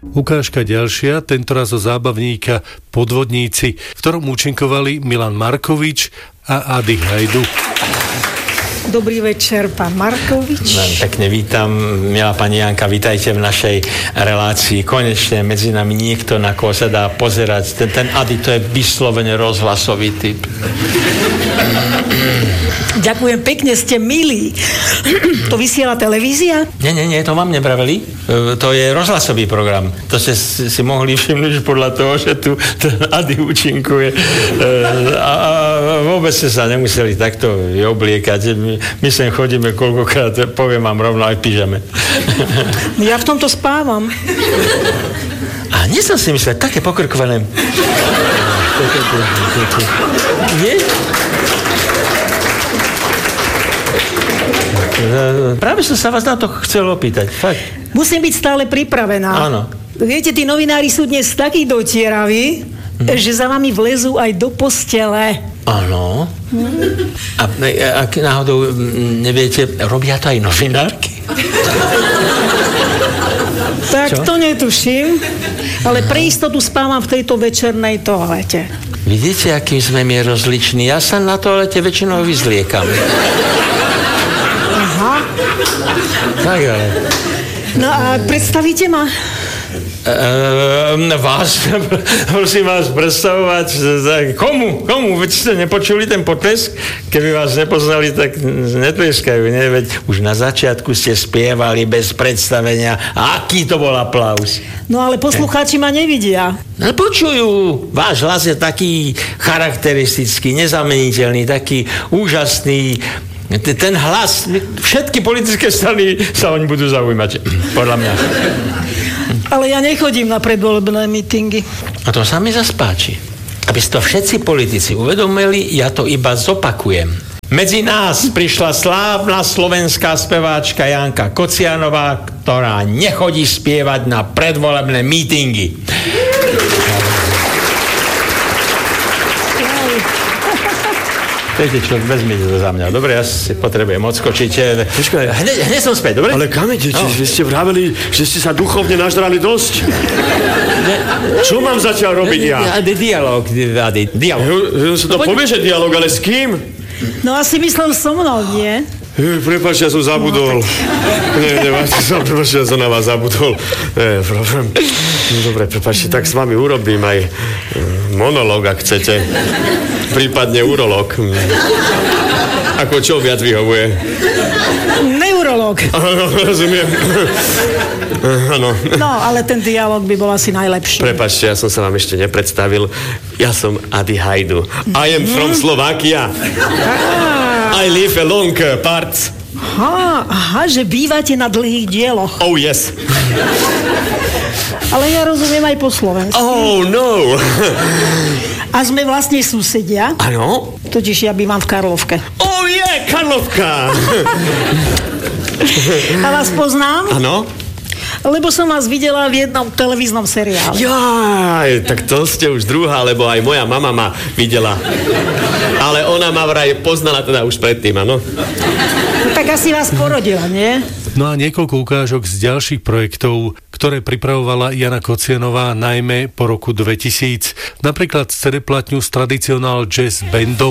Ukážka ďalšia, tentoraz o zábavníka Podvodníci, v ktorom účinkovali Milan Markovič a Adi Hajdu. Dobrý večer, pán Markovič. Pekne vítam, milá pani Janka, vítajte v našej relácii. Konečne medzi nami niekto, na koho sa dá pozerať. Ten Adi, to je vyslovene rozhlasový typ. Ďakujem pekne, ste milí. To vysiela televízia? Nie, to vám nebraveli. To je rozhlasový program. To ste si mohli všimnúť podľa toho, že tu ten Adi účinkuje. A vôbec ste sa nemuseli takto obliekať. My sem chodíme koľkokrát, poviem vám rovno aj v pyžame. Ja v tomto spávam. A nie som si myslel, také pokrkované. Nie? Práve som sa vás na to chcel opýtať, fakt. Musím byť stále pripravená. Áno. Viete, tí novinári sú dnes takí dotieraví, že za vami vlezú aj do postele. Áno. A ak náhodou neviete, robia to aj novinárky? Tak čo? to netuším, ale pre istotu spávam v tejto večernej toalete. Vidíte, akým sme my rozliční? Ja sa na toalete väčšinou vyzliekam. Aha. Tak ale. No a predstavíte ma? Vás, musím vás predstavovať. Komu? Veď ste nepočuli ten potlesk? Keby vás nepoznali, tak netleskajú, nie? Veď už na začiatku ste spievali bez predstavenia. Aký to bol aplauz? No ale poslucháči ma nevidia. No počujú. Váš hlas je taký charakteristický, nezameniteľný, taký úžasný. Ten hlas, všetky politické strany sa oň budú zaujímať, podľa mňa. Ale ja nechodím na predvolebné mítingy. A to sa mi zas páči. Aby si to všetci politici uvedomili, ja to iba zopakujem. Medzi nás prišla slávna slovenská speváčka Janka Kocianová, ktorá nechodí spievať na predvolebné mítingy. Viete čo, vezmite to za mňa. Dobre, ja si potrebujem odskočiť. Počkaj. Hneď som späť, dobre? Ale kam idete? No. Vy ste vraveli, že ste sa duchovne nažrali dosť. Čo mám zatiaľ robiť ja? Dialóg. To povie, že dialóg, ale s kým? No asi myslel so mnou, nie? Prepáč, ja som zabudol. Prepáč, ja som na vás zabudol. Problém. No dobre, prepáčte, tak s vami urobím aj monológ, ak chcete. Prípadne urológ. Ako čo viac vyhovuje? Neurológ. Áno, rozumiem. Áno. No, ale ten dialóg by bol asi najlepší. Prepáčte, ja som sa vám ešte nepredstavil. Ja som Adi Hajdu. I am from Slovakia. I live along parts. Aha, že bývate na dlhých dieloch. Oh, yes. Ale ja rozumiem aj po slovensku. Oh, no. A sme vlastne susedia. Áno. Totiž ja bývam v Karlovke. Oh, je, Karlovka. A vás poznám? Áno. Lebo som vás videla v jednom televíznom seriále. Jaj, tak to ste už druhá, lebo aj moja mama ma videla. Ale ona ma vraj poznala teda už predtým, áno. No, tak asi vás porodila, nie? No a niekoľko ukážok z ďalších projektov, ktoré pripravovala Jana Kocianová najmä po roku 2000. Napríklad CD-platňu s tradicionál jazz bandom